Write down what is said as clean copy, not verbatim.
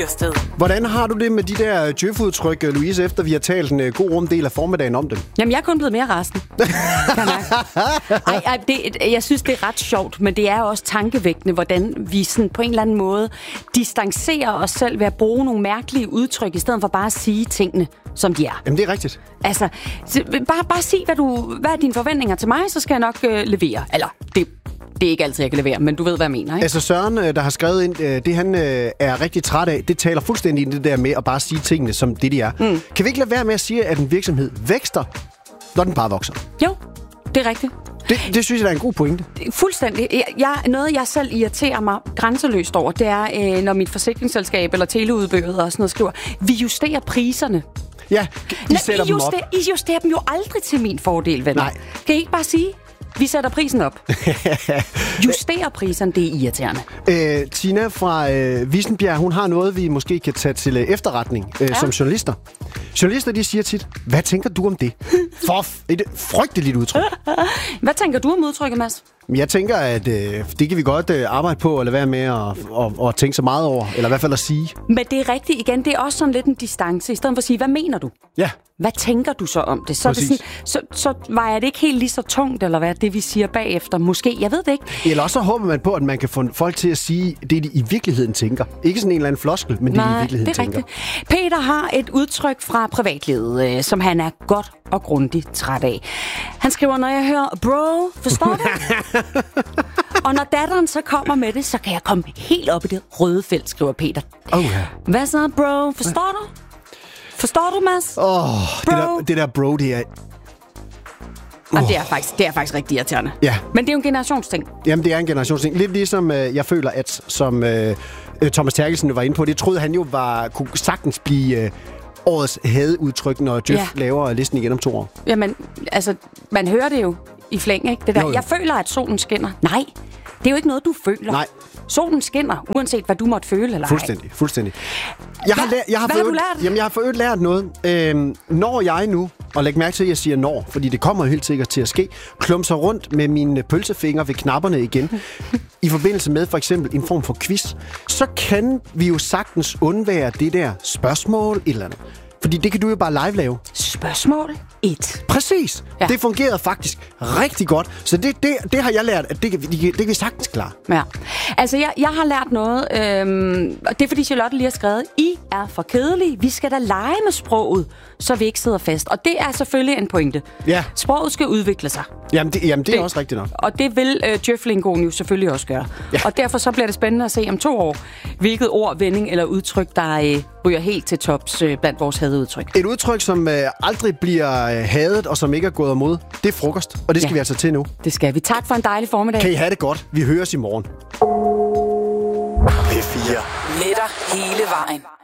Hvordan har du det med de der djøf-udtryk, Louise, efter vi har talt en god rumdel af formiddagen om dem? Jamen, jeg er kun blevet mere rasende. Jeg synes, det er ret sjovt, men det er også tankevækkende, hvordan vi sådan på en eller anden måde distancerer os selv ved at bruge nogle mærkelige udtryk, i stedet for bare at sige tingene, som de er. Jamen, det er rigtigt. Altså, bare sig, hvad er dine forventninger til mig, så skal jeg nok levere. Eller, det er ikke altid, jeg kan levere, men du ved, hvad jeg mener, ikke? Altså Søren, der har skrevet ind, det han er rigtig træt af, det taler fuldstændig ind i det der med at bare sige tingene, som det de er. Kan vi ikke lade være med at sige, at en virksomhed vækster, når den bare vokser? Jo, det er rigtigt. Det synes jeg, der er en god pointe. Fuldstændig. Noget, jeg selv irriterer mig grænseløst over, det er, når mit forsikringsselskab eller teleudbyder og sådan noget skriver, vi justerer priserne. Ja, I sætter dem op. I justerer dem jo aldrig til min fordel, venner. Nej. Kan I ikke bare sige, vi sætter prisen op? Justerer priserne, det er irriterende. Tina fra Vissenbjerg, hun har noget, vi måske kan tage til efterretning som journalister. Journalister, de siger tit, hvad tænker du om det? Et frygteligt udtryk. Hvad tænker du om udtrykket, Mads? Jeg tænker, at det kan vi godt arbejde på at lade være med at tænke så meget over, eller i hvert fald at sige. Men det er rigtigt igen, det er også sådan lidt en distance, i stedet for at sige, hvad mener du? Ja. Hvad tænker du så om det? Så, er det sådan, så vejer det ikke helt lige så tungt, eller hvad det vi siger bagefter? Måske, jeg ved det ikke. Eller også så håber man på, at man kan få folk til at sige det, de i virkeligheden tænker. Ikke sådan en eller anden floskel, men det, de i virkeligheden tænker. Nej, det er rigtigt. Peter har et udtryk fra privatlivet, som han er godt og grundigt træt af. Han skriver, når jeg hører, bro, forstår du? Og når datteren så kommer med det, så kan jeg komme helt op i det røde felt, skriver Peter. Hvad så, bro? Forstår du? Forstår du, Mads? Det der bro, det er... Og det er faktisk rigtig irriterende. Ja. Men det er jo en generationsting. Jamen, det er en generationsting. Lidt ligesom jeg føler, at som Thomas Terkelsen var inde på, det troede han jo kunne sagtens blive årets hadeudtryk, når Djøf laver listen igen om 2 år. Jamen, altså, man hører det jo i flæng, ikke? Det der. Jo. Jeg føler, at solen skinner. Nej, det er jo ikke noget, du føler. Nej. Solen skinner, uanset hvad du måtte føle eller Fuldstændig. Hvad har du lært? Jamen, jeg har for øvrigt lært noget. Når jeg nu, og læg mærke til, at jeg siger når, fordi det kommer jo helt sikkert til at ske, klumser rundt med mine pølsefingre ved knapperne igen, i forbindelse med for eksempel en form for quiz, så kan vi jo sagtens undvære det der spørgsmål et eller andet. Fordi det kan du jo bare live lave. Spørgsmål 1. Præcis. Ja. Det fungerede faktisk rigtig godt. Så det har jeg lært, at det kan vi sagtens klare. Ja. Altså, jeg har lært noget. Og det er, fordi Charlotte lige har skrevet, I er for kedelige. Vi skal da lege med sproget, så vi ikke sidder fast. Og det er selvfølgelig en pointe. Ja. Sproget skal udvikle sig. Jamen, det er også rigtigt nok. Og det vil Djøf-lingoen jo selvfølgelig også gøre. Ja. Og derfor så bliver det spændende at se om 2 år, hvilket ord, vending eller udtryk, der ryger helt til tops blandt vores hadeudtryk. Et udtryk, som aldrig bliver hadet, og som ikke er gået imod, det er frokost. Og det skal vi altså til nu. Det skal vi. Tak for en dejlig formiddag. Kan I have det godt. Vi høres i morgen. P4. Med dig hele vejen.